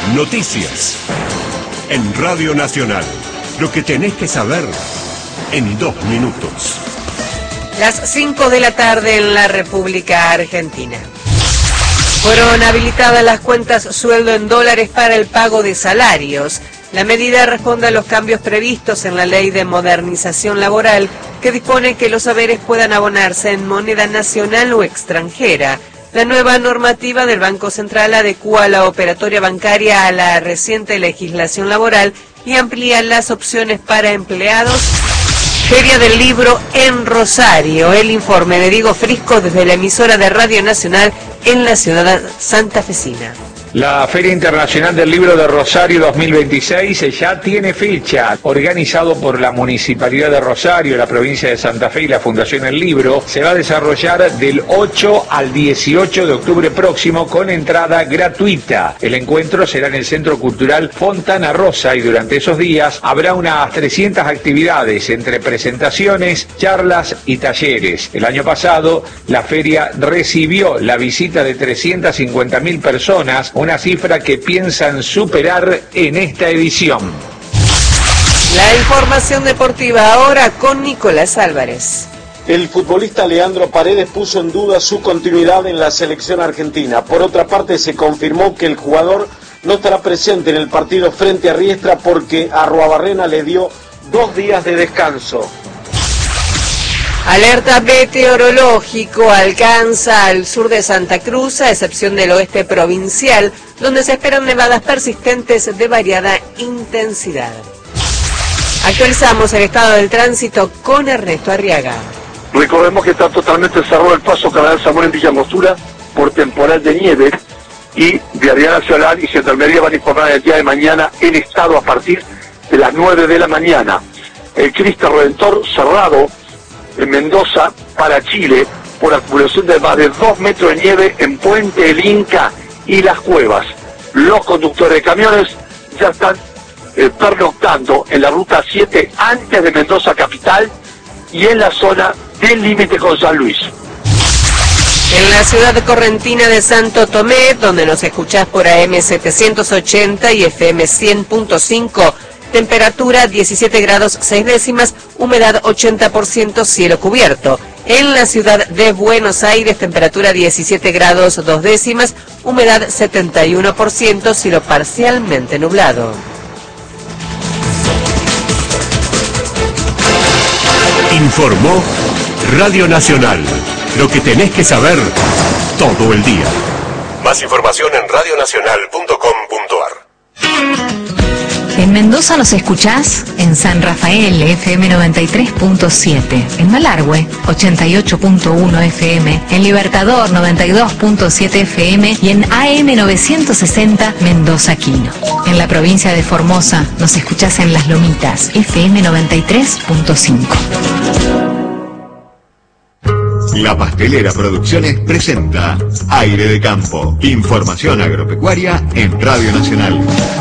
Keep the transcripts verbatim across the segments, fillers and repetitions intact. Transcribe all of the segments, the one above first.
Noticias. En Radio Nacional. Lo que tenés que saber en dos minutos. Las cinco de la tarde en la República Argentina. Fueron habilitadas las cuentas sueldo en dólares para el pago de salarios. La medida responde a los cambios previstos en la Ley de Modernización Laboral, que dispone que los haberes puedan abonarse en moneda nacional o extranjera. La nueva normativa del Banco Central adecúa la operatoria bancaria a la reciente legislación laboral y amplía las opciones para empleados. Feria del Libro en Rosario. El informe de Diego Frisco desde la emisora de Radio Nacional en la ciudad santafesina. La Feria Internacional del Libro de Rosario dos mil veintiséis ya tiene fecha. Organizado por la Municipalidad de Rosario, la provincia de Santa Fe y la Fundación El Libro, se va a desarrollar del ocho al dieciocho de octubre próximo con entrada gratuita. El encuentro será en el Centro Cultural Fontana Rosa y durante esos días habrá unas trescientas actividades entre presentaciones, charlas y talleres. El año pasado, la feria recibió la visita de trescientas cincuenta mil personas, una cifra que piensan superar en esta edición. La información deportiva ahora con Nicolás Álvarez. El futbolista Leandro Paredes puso en duda su continuidad en la selección argentina. Por otra parte, se confirmó que el jugador no estará presente en el partido frente a Riestra porque Arruabarrena le dio dos días de descanso. Alerta meteorológico alcanza al sur de Santa Cruz, a excepción del oeste provincial, donde se esperan nevadas persistentes de variada intensidad. Actualizamos el estado del tránsito con Ernesto Arriaga. Recordemos que está totalmente cerrado el paso Canal Zamora en Villa Angostura por temporal de nieve y Vialidad Nacional y Gendarmería van a informar el día de mañana en estado a partir de las nueve de la mañana. El Cristo Redentor cerrado en Mendoza para Chile por acumulación de más de dos metros de nieve en Puente El Inca y Las Cuevas. Los conductores de camiones ya están eh, pernoctando en la ruta siete antes de Mendoza capital y en la zona del límite con San Luis. En la ciudad correntina de Santo Tomé, donde nos escuchás por A M setecientos ochenta y F M cien punto cinco, temperatura diecisiete grados seis décimas, humedad ochenta por ciento, cielo cubierto. En la ciudad de Buenos Aires, temperatura diecisiete grados dos décimas, humedad setenta y uno por ciento, cielo parcialmente nublado. Informó Radio Nacional. Lo que tenés que saber todo el día. Más información en radio nacional punto com punto a r. En Mendoza nos escuchás en San Rafael, F M noventa y tres punto siete, en Malargüe, ochenta y ocho punto uno F M, en Libertador, noventa y dos punto siete F M y en A M novecientos sesenta Mendoza Quino. En la provincia de Formosa nos escuchás en Las Lomitas, F M noventa y tres punto cinco. La Pastelera Producciones presenta Aire de Campo, información agropecuaria en Radio Nacional.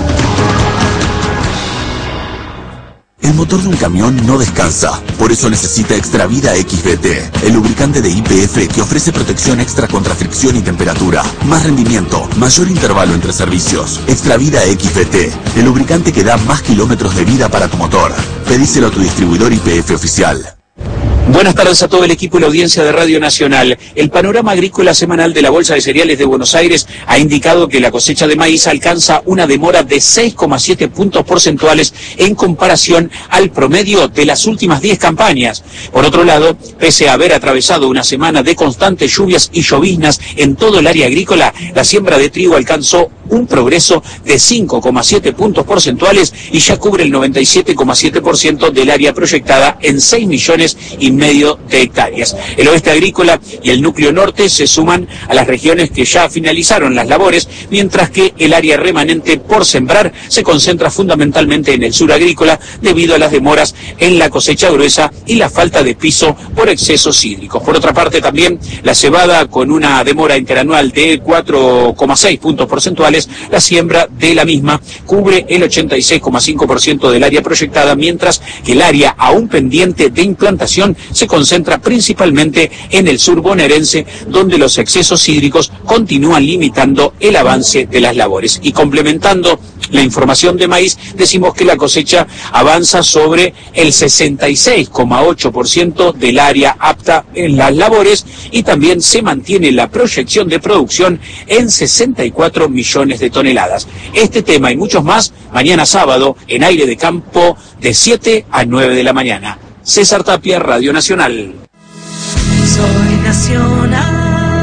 El motor de un camión no descansa, por eso necesita Extravida X B T, el lubricante de Y P F que ofrece protección extra contra fricción y temperatura, más rendimiento, mayor intervalo entre servicios. Extravida X B T, el lubricante que da más kilómetros de vida para tu motor. Pedíselo a tu distribuidor Y P F oficial. Buenas tardes a todo el equipo y la audiencia de Radio Nacional. El panorama agrícola semanal de la Bolsa de Cereales de Buenos Aires ha indicado que la cosecha de maíz alcanza una demora de seis coma siete puntos porcentuales en comparación al promedio de las últimas diez campañas. Por otro lado, pese a haber atravesado una semana de constantes lluvias y lloviznas en todo el área agrícola, la siembra de trigo alcanzó un progreso de cinco coma siete puntos porcentuales y ya cubre el noventa y siete coma siete por ciento del área proyectada en seis millones y medio de hectáreas. El oeste agrícola y el núcleo norte se suman a las regiones que ya finalizaron las labores, mientras que el área remanente por sembrar se concentra fundamentalmente en el sur agrícola debido a las demoras en la cosecha gruesa y la falta de piso por excesos hídricos. Por otra parte, también la cebada, con una demora interanual de cuatro coma seis puntos porcentuales, cuales la siembra de la misma cubre el ochenta y seis coma cinco por ciento del área proyectada, mientras que el área aún pendiente de implantación se concentra principalmente en el sur bonaerense, donde los excesos hídricos continúan limitando el avance de las labores. Y complementando la información de maíz, decimos que la cosecha avanza sobre el sesenta y seis coma ocho por ciento del área apta en las labores, y también se mantiene la proyección de producción en sesenta y cuatro millones de toneladas. Este tema y muchos más mañana sábado en Aire de Campo de siete a nueve de la mañana. César Tapia, Radio Nacional. Soy nacional.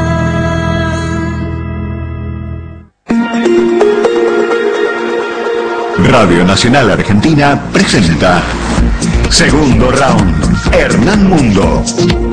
Radio Nacional Argentina presenta Segundo Round. Hernán Mundo.